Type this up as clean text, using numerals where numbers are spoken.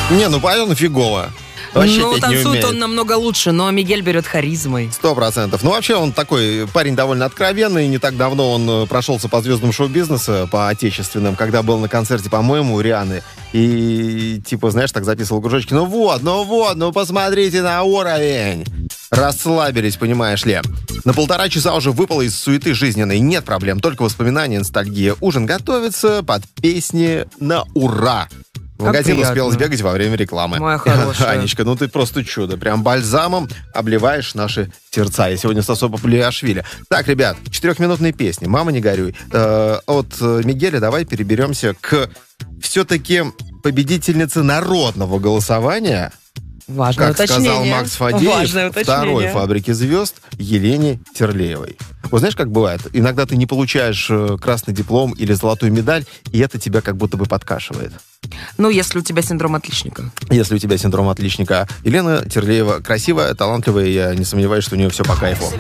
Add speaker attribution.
Speaker 1: Не, ну поет он фигово. Вообще
Speaker 2: Ну,
Speaker 1: петь не
Speaker 2: танцует
Speaker 1: умеет.
Speaker 2: он намного лучше, но Мигель берет харизмой.
Speaker 1: 100%. Ну, вообще, он такой парень довольно откровенный. Не так давно он прошелся по звездам шоу-бизнеса, по отечественным, когда был на концерте, по-моему, у Рианы. И, типа, знаешь, так записывал кружочки. Ну, посмотрите на уровень. Расслабились, понимаешь ли. На 1,5 часа уже выпало из суеты жизненной. Нет проблем, только воспоминания, ностальгия. Ужин готовится под песни на ура. В
Speaker 2: Как
Speaker 1: магазин
Speaker 2: приятно.
Speaker 1: успел сбегать во время рекламы.
Speaker 2: Моя хорошая.
Speaker 1: Анечка, ну ты просто чудо. Прям бальзамом обливаешь наши сердца. Я сегодня с Сосо Папулиашвили. Так, ребят, 4-минутные песни. «Мама, не горюй». От Мигеля давай переберемся к все-таки победительнице народного голосования.
Speaker 2: Важное
Speaker 1: Как сказал
Speaker 2: уточнение.
Speaker 1: Макс Фадеев,
Speaker 2: Важное
Speaker 1: второй
Speaker 2: уточнение.
Speaker 1: «Фабрики звезд» Елене Терлеевой. Вот знаешь, как бывает? Иногда ты не получаешь красный диплом или золотую медаль, и это тебя как будто бы подкашивает.
Speaker 2: Ну, если у тебя синдром отличника.
Speaker 1: Если у тебя синдром отличника. Елена Терлеева красивая, талантливая, я не сомневаюсь, что у нее все по кайфу.